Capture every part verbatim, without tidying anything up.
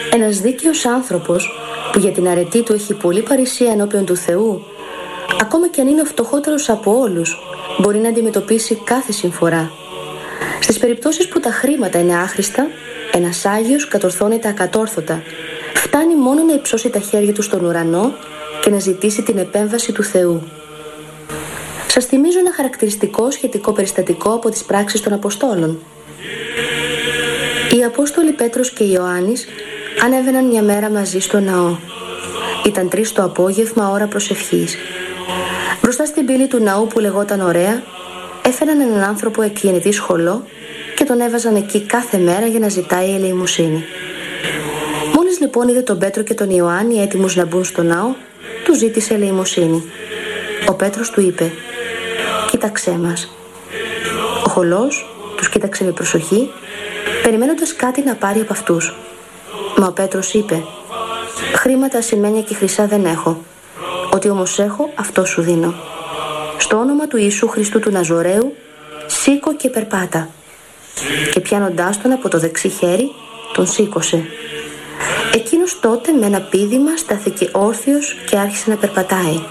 Ένας δίκαιος άνθρωπος που για την αρετή του έχει πολλή παρησία ενώπιον του Θεού, ακόμα και αν είναι ο φτωχότερος από όλους, μπορεί να αντιμετωπίσει κάθε συμφορά. Στις περιπτώσεις που τα χρήματα είναι άχρηστα, ένας Άγιος κατορθώνει τα ακατόρθωτα. Φτάνει μόνο να υψώσει τα χέρια του στον ουρανό και να ζητήσει την επέμβαση του Θεού. Σας θυμίζω ένα χαρακτηριστικό σχετικό περιστατικό από τις πράξεις των Αποστόλων. Οι Απόστολοι Πέτρος και Ιωάννης ανέβαιναν μια μέρα μαζί στο ναό. Ήταν τρεις το απόγευμα, ώρα προσευχής. Μπροστά στην πύλη του ναού που λεγόταν Ωραία, έφεραν έναν άνθρωπο εκκληνητή σχολό και τον έβαζαν εκεί κάθε μέρα για να ζητάει ελεημοσύνη. Μόλις λοιπόν είδε τον Πέτρο και τον Ιωάννη έτοιμους να μπουν στο ναό, του ζήτησε ελεημοσύνη. Ο Πέτρος του είπε: «Κοίταξέ μας». Ο χολός τους κοίταξε με προσοχή, περιμένοντας κάτι να πάρει από αυτούς. Μα ο Πέτρος είπε: «Χρήματα, ασημένια και χρυσά δεν έχω. Ό,τι όμως έχω, αυτό σου δίνω. Στο όνομα του Ιησού Χριστού του Ναζωραίου, σήκω και περπάτα». Και πιάνοντάς τον από το δεξί χέρι, τον σήκωσε. Εκείνος τότε με ένα πήδημα στάθηκε όρθιος και άρχισε να περπατάει.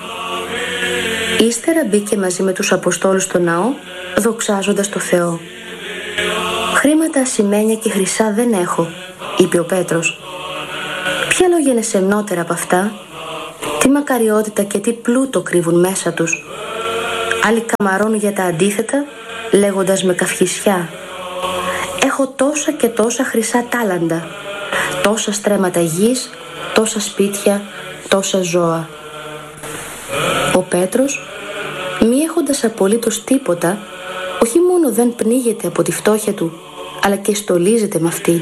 Ύστερα μπήκε μαζί με τους Αποστόλους στο ναό, δοξάζοντας το Θεό. «Χρήματα, ασημένια και χρυσά δεν έχω», είπε ο Πέτρος. «Ποια λόγια είναι σεμνότερα από αυτά? Τι μακαριότητα και τι πλούτο κρύβουν μέσα τους. Άλλοι καμαρώνουν για τα αντίθετα, λέγοντας με καυχησιά: έχω τόσα και τόσα χρυσά τάλαντα, τόσα στρέμματα γης, τόσα σπίτια, τόσα ζώα». Ο Πέτρος, μη έχοντας απολύτως τίποτα, όχι μόνο δεν πνίγεται από τη φτώχεια του, αλλά και στολίζεται με αυτήν.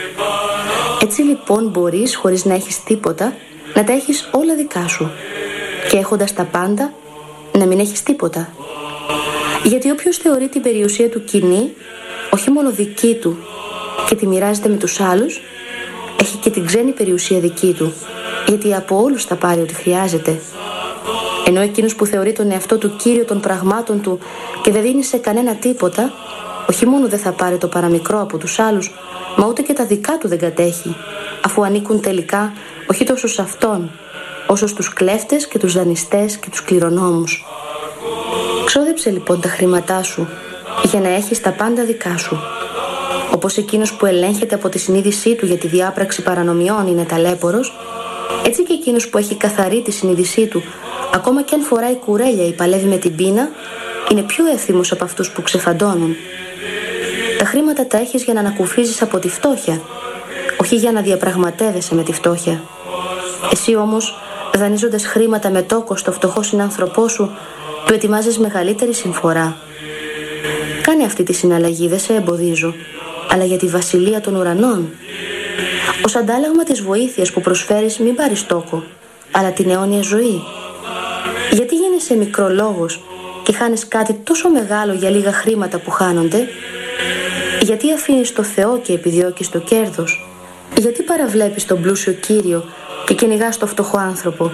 Έτσι λοιπόν μπορείς, χωρίς να έχεις τίποτα, να τα έχεις όλα δικά σου, και έχοντας τα πάντα, να μην έχεις τίποτα. Γιατί όποιος θεωρεί την περιουσία του κοινή, όχι μόνο δική του, και τη μοιράζεται με τους άλλους, έχει και την ξένη περιουσία δική του, γιατί από όλους θα πάρει ό,τι χρειάζεται. Ενώ εκείνος που θεωρεί τον εαυτό του κύριο των πραγμάτων του και δεν δίνει σε κανένα τίποτα, όχι μόνο δεν θα πάρει το παραμικρό από τους άλλους, μα ούτε και τα δικά του δεν κατέχει, αφού ανήκουν τελικά όχι τόσο σε αυτόν, όσο στους κλέφτες και τους δανειστές και τους κληρονόμους. Ξόδεψε λοιπόν τα χρήματά σου για να έχεις τα πάντα δικά σου. Όπως εκείνος που ελέγχεται από τη συνείδησή του για τη διάπραξη παρανομιών είναι ταλέπορος, έτσι και εκείνος που έχει καθαρή τη συνείδησή του, ακόμα και αν φοράει κουρέλια ή παλεύει με την πείνα, είναι πιο εύθυμος από αυτούς που ξεφαντώνουν. Τα χρήματα τα έχεις για να ανακουφίζεις από τη φτώχεια, όχι για να διαπραγματεύεσαι με τη φτώχεια. Εσύ όμως, δανείζοντας χρήματα με τόκο στο φτωχό συνάνθρωπό σου, του ετοιμάζεις μεγαλύτερη συμφορά. Κάνε αυτή τη συναλλαγή, δεν σε εμποδίζω, αλλά για τη βασιλεία των ουρανών. Ως αντάλλαγμα της βοήθειας που προσφέρεις, μην πάρεις τόκο, αλλά την αιώνια ζωή. Γιατί γίνεσαι μικρολόγος και χάνεις κάτι τόσο μεγάλο για λίγα χρήματα που χάνονται? Γιατί αφήνεις το Θεό και επιδιώκεις το κέρδος? Γιατί παραβλέπεις τον πλούσιο Κύριο και κυνηγάς το φτωχό άνθρωπο?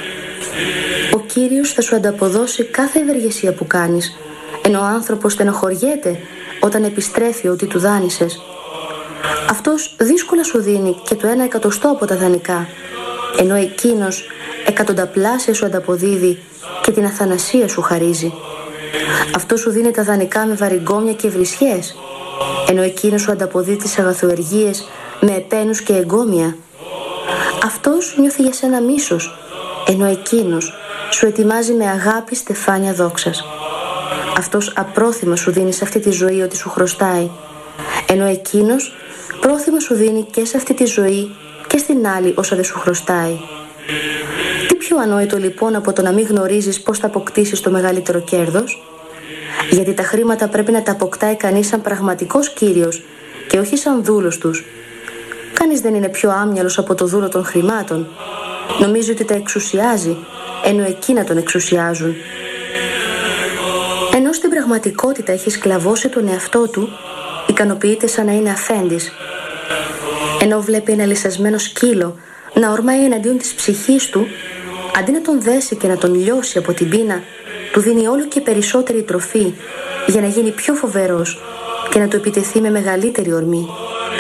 Ο Κύριος θα σου ανταποδώσει κάθε ευεργεσία που κάνεις, ενώ ο άνθρωπος στενοχωριέται όταν επιστρέφει ό,τι του δάνεισες. Αυτός δύσκολα σου δίνει και το ένα εκατοστό από τα δανεικά, ενώ εκείνος εκατονταπλάσια σου ανταποδίδει και την αθανασία σου χαρίζει. Αυτό σου δίνει τα δανεικά με βαριγκόμια και βρισιές, ενώ εκείνος σου ανταποδίδει τις αγαθοεργίες με επένους και εγκόμια. Αυτός νιώθει για σένα μίσος, ενώ εκείνος σου ετοιμάζει με αγάπη στεφάνια δόξας. Αυτός απρόθυμα σου δίνει σε αυτή τη ζωή ό,τι σου χρωστάει, ενώ εκείνος πρόθυμα σου δίνει και σε αυτή τη ζωή και στην άλλη όσα δεν σου χρωστάει. Τι πιο ανόητο λοιπόν από το να μην γνωρίζεις πώς θα αποκτήσεις το μεγαλύτερο κέρδος? Γιατί τα χρήματα πρέπει να τα αποκτάει κανείς σαν πραγματικός κύριος και όχι σαν δούλος τους. Κανείς δεν είναι πιο άμυαλος από το δούλο των χρημάτων. Νομίζει ότι τα εξουσιάζει, ενώ εκείνα τον εξουσιάζουν. Ενώ στην πραγματικότητα έχει σκλαβώσει τον εαυτό του, ικανοποιείται σαν να είναι αφέντης. Ενώ βλέπει ένα λυσασμένο σκύλο να ορμάει εναντίον της ψυχής του, αντί να τον δέσει και να τον λιώσει από την πείνα, του δίνει όλο και περισσότερη τροφή για να γίνει πιο φοβερός και να του επιτεθεί με μεγαλύτερη ορμή.